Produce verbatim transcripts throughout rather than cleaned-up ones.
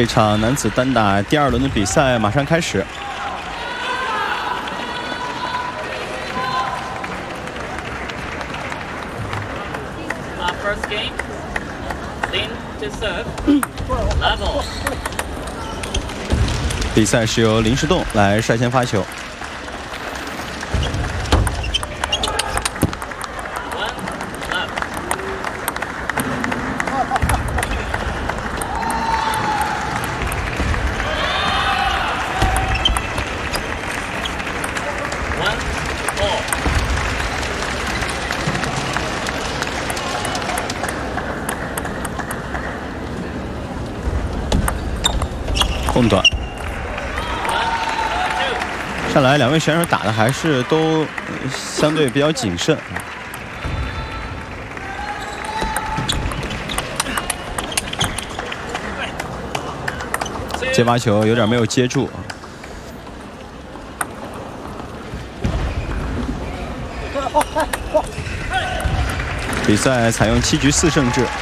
这场男子单打第二轮的比赛马上开始。 First game, Lin to serve, level. 比赛是由林世栋来率先发球。 One, love. One, four. 空短，看来两位选手打的还是都相对比较谨慎。接发球有点没有接住。比赛采用七局四胜制。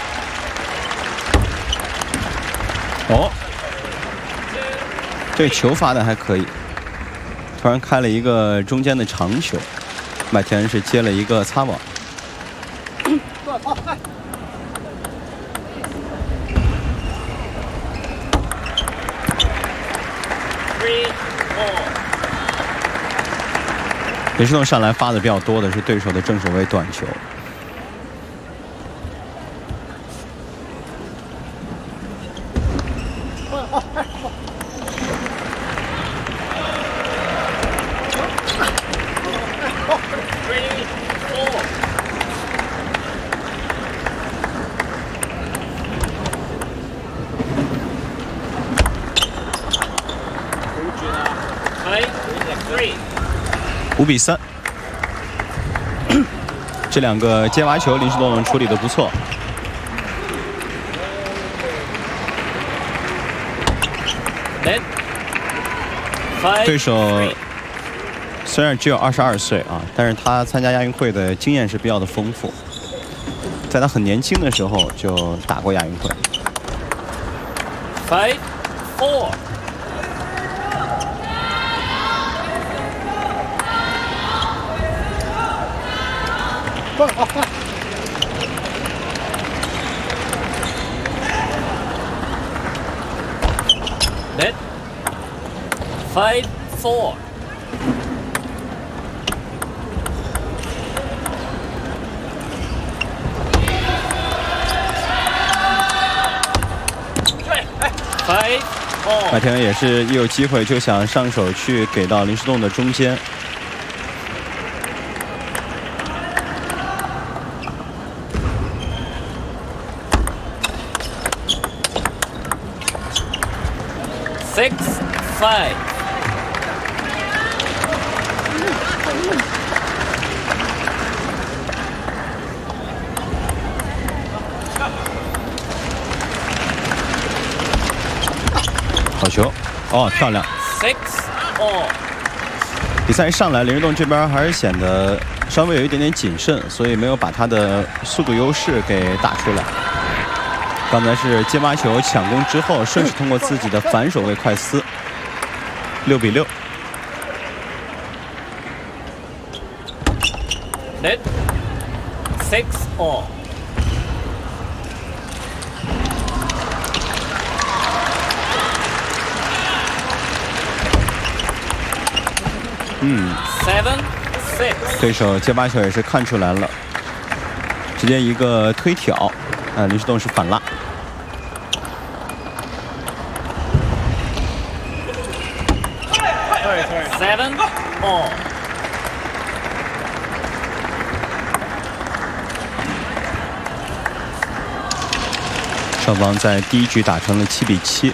哦。 这球发的还可以，突然开了一个中间的长球，麦田是接了一个擦网。林世栋上来发的比较多的是对手的正手位短球。 五比三，这两个接发球，林世栋处理的不错。对手虽然只有二十二岁啊，但是他参加亚运会的经验是比较的丰富，在他很年轻的时候就打过亚运会。 Five, four. Net. Five, four. Five, four. 麦田也是一有机会就想上手去给到林世栋的中间。 Six, five. .好球，哦，漂亮。 Six, all. 比赛一上来，林世栋这边还是显得稍微有一点点谨慎，所以没有把他的速度优势给打出来。 刚才是接发球抢攻之后，顺势通过自己的反手位快撕，六比六。 Net six all. 嗯 Seven, six. 对手接发球也是看出来了，直接一个推挑，啊，林世栋是反拉。 Seven, all. 双方在第一局打成了七比七。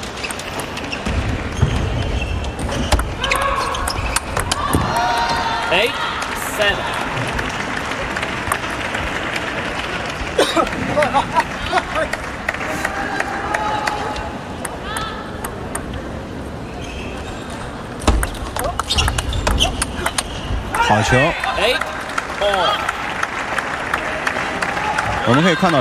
Eight, seven. 好球！ Eight, all. 我们可以看到。